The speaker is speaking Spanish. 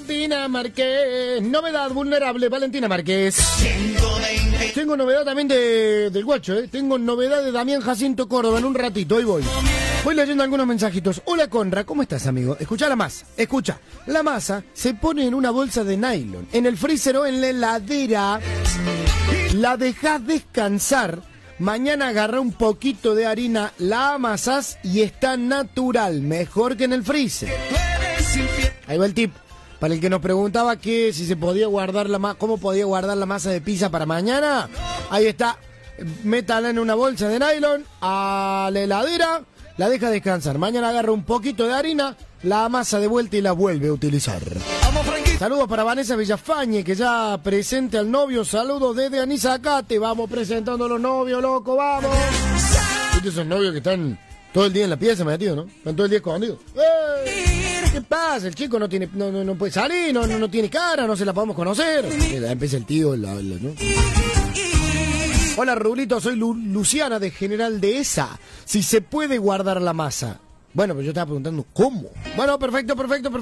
Valentina Márquez. Novedad vulnerable, Valentina Márquez. Tengo novedad también del guacho, Tengo novedad de Damián Jacinto Córdoba en un ratito, hoy voy. Voy leyendo algunos mensajitos. Hola Conra, ¿cómo estás, amigo? Escucha la masa. Escucha. La masa se pone en una bolsa de nylon, en el freezer o en la heladera. La dejás descansar. Mañana agarra un poquito de harina, la amasás y está natural, mejor que en el freezer. Ahí va el tip. Para el que nos preguntaba que si se podía guardar cómo podía guardar la masa de pizza para mañana. Ahí está. Métala en una bolsa de nylon a la heladera. La deja descansar. Mañana agarra un poquito de harina, la amasa de vuelta y la vuelve a utilizar. Saludos para Vanessa Villafañe, que ya presente al novio. Saludos desde Anizacate. Vamos presentando a los novios, loco, vamos. ¿Viste esos novios que están todo el día en la pieza metidos, no? Están todo el día escondidos. ¿Qué pasa? El chico no puede salir, no tiene cara, no se la podemos conocer. Empieza el tío, ¿no? Hola, Rulito, soy Luciana de General Dehesa. Si se puede guardar la masa. Bueno, pero yo estaba preguntando cómo. Bueno, perfecto.